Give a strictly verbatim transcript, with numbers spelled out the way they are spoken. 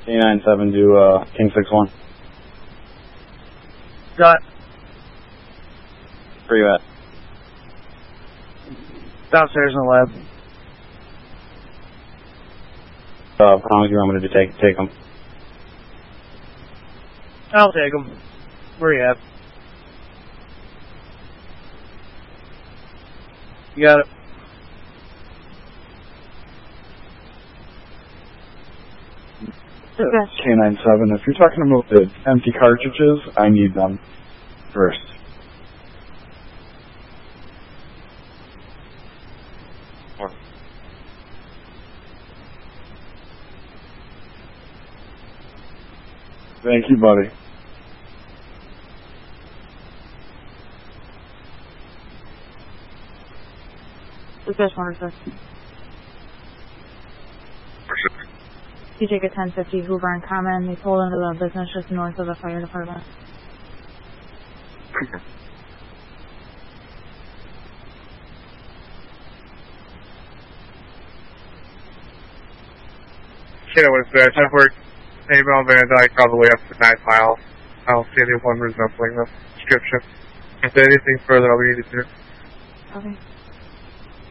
K nine seven to uh, King six one. Got. Where you at? Downstairs in the lab. Uh, how long do you want me to take, take them? I'll take them. Where you at? You got it. K nine seven, if you're talking about the empty cartridges, I need them first. Thank you, buddy. Request one request. You take a ten fifty Hoover and Common. They pulled into the business just north of the fire department. Shit, it was uh, ten work. Email Van Dyke probably up to nine miles. I don't see anyone resembling the description. If there's anything further, I'll be needed to. Okay.